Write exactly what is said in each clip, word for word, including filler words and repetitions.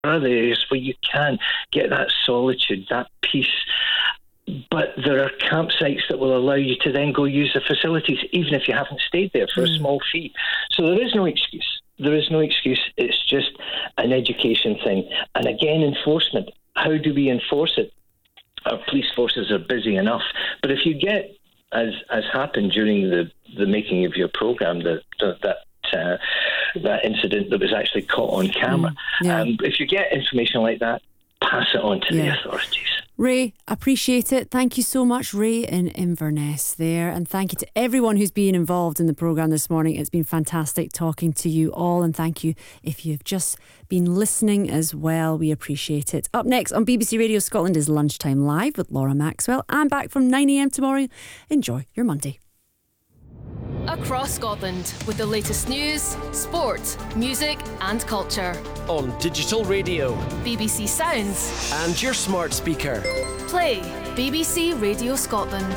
other areas where you can get that solitude, that peace. But there are campsites that will allow you to then go use the facilities, even if you haven't stayed there for mm. a small fee. So there is no excuse. There is no excuse. It's just an education thing. And again, enforcement. How do we enforce it? Our police forces are busy enough. But if you get, as as happened during the, the making of your programme, that that uh, that incident that was actually caught on camera, mm. yeah. um, if you get information like that, pass it on to yeah. the authorities. Ray, appreciate it. Thank you so much, Ray in Inverness there. And thank you to everyone who's been involved in the programme this morning. It's been fantastic talking to you all. And thank you if you've just been listening as well. We appreciate it. Up next on B B C Radio Scotland is Lunchtime Live with Laura Maxwell. I'm back from nine a.m. tomorrow. Enjoy your Monday. Across Scotland with the latest news, sport, music and culture. On digital radio, B B C Sounds and your smart speaker. Play B B C Radio Scotland.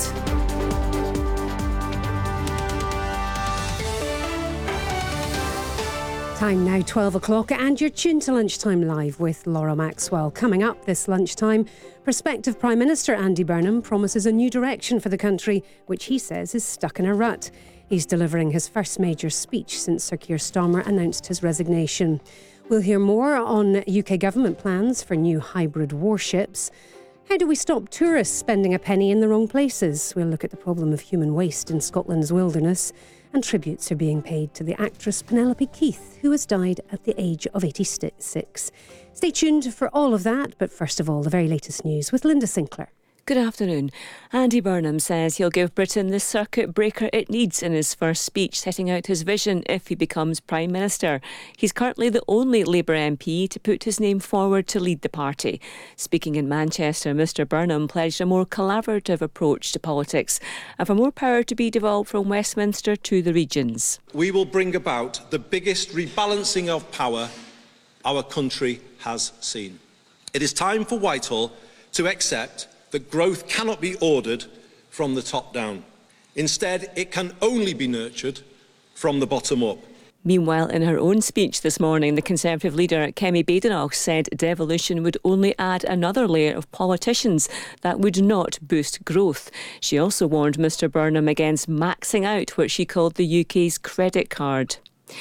Time now twelve o'clock and you're tuned to Lunchtime Live with Laura Maxwell. Coming up this lunchtime, prospective Prime Minister Andy Burnham promises a new direction for the country, which he says is stuck in a rut. He's delivering his first major speech since Sir Keir Starmer announced his resignation. We'll hear more on U K government plans for new hybrid warships. How do we stop tourists spending a penny in the wrong places? We'll look at the problem of human waste in Scotland's wilderness. And tributes are being paid to the actress Penelope Keith, who has died at the age of eighty-six. Stay tuned for all of that, but first of all, the very latest news with Linda Sinclair. Good afternoon. Andy Burnham says he'll give Britain the circuit breaker it needs in his first speech, setting out his vision if he becomes Prime Minister. He's currently the only Labour M P to put his name forward to lead the party. Speaking in Manchester, Mr Burnham pledged a more collaborative approach to politics and for more power to be devolved from Westminster to the regions. We will bring about the biggest rebalancing of power our country has seen. It is time for Whitehall to accept that growth cannot be ordered from the top down. Instead, it can only be nurtured from the bottom up. Meanwhile, in her own speech this morning, the Conservative leader Kemi Badenoch said devolution would only add another layer of politicians that would not boost growth. She also warned Mr Burnham against maxing out what she called the U K's credit card.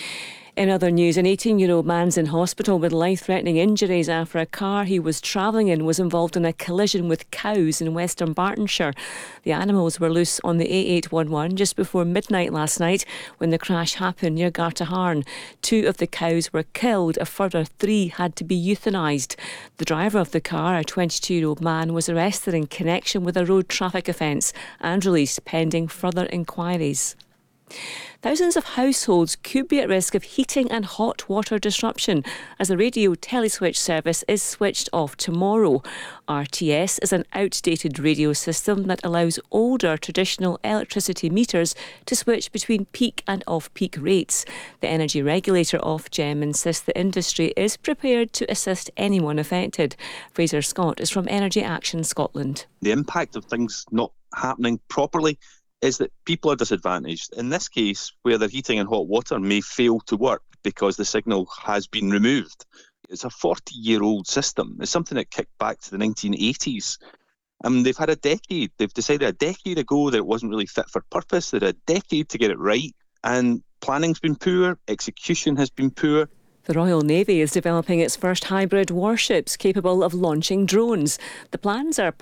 In other news, an eighteen-year-old man's in hospital with life-threatening injuries after a car he was travelling in was involved in a collision with cows in Western Bartonshire. The animals were loose on the A eight one one just before midnight last night when the crash happened near Gartaharn. Two of the cows were killed. A further three had to be euthanised. The driver of the car, a twenty-two-year-old man, was arrested in connection with a road traffic offence and released pending further inquiries. Thousands of households could be at risk of heating and hot water disruption as the radio teleswitch service is switched off tomorrow. R T S is an outdated radio system that allows older traditional electricity meters to switch between peak and off-peak rates. The energy regulator Ofgem insists the industry is prepared to assist anyone affected. Fraser Scott is from Energy Action Scotland. The impact of things not happening properly is that people are disadvantaged. In this case, where their heating and hot water may fail to work because the signal has been removed. It's a forty-year-old system. It's something that kicked back to the nineteen eighties. And they've had a decade. They've decided a decade ago that it wasn't really fit for purpose. They had a decade to get it right. And planning's been poor, execution has been poor. The Royal Navy is developing its first hybrid warships capable of launching drones. The plans are